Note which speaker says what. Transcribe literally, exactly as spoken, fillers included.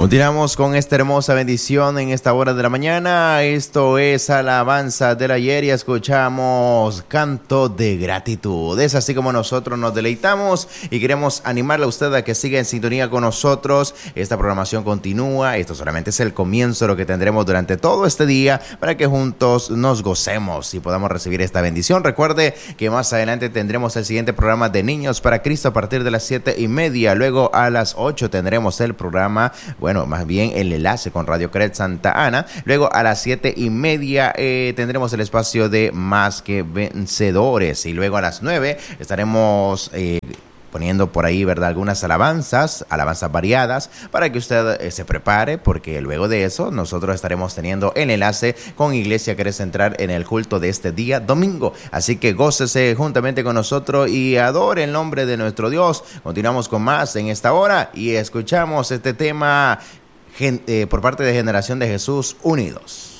Speaker 1: Continuamos con esta hermosa bendición en esta hora de la mañana. Esto es Alabanza del Ayer y escuchamos Canto de Gratitud. Es así como nosotros nos deleitamos y queremos animarle a usted a que siga en sintonía con nosotros. Esta programación continúa. Esto solamente es el comienzo de lo que tendremos durante todo este día para que juntos nos gocemos y podamos recibir esta bendición. Recuerde que más adelante tendremos el siguiente programa de Niños para Cristo a partir de las siete y media. Luego a las ocho tendremos el programa, bueno, más bien el enlace con Radio Cred Santa Ana. Luego a las siete y media eh, tendremos el espacio de Más que Vencedores. Y luego a las nueve estaremos Eh, poniendo por ahí, ¿verdad?, algunas alabanzas, alabanzas variadas, para que usted eh, se prepare, porque luego de eso nosotros estaremos teniendo el enlace con Iglesia Querer Centrar en el culto de este día domingo. Así que gócese juntamente con nosotros y adore el nombre de nuestro Dios. Continuamos con más en esta hora y escuchamos este tema gen- eh, por parte de Generación de Jesús Unidos.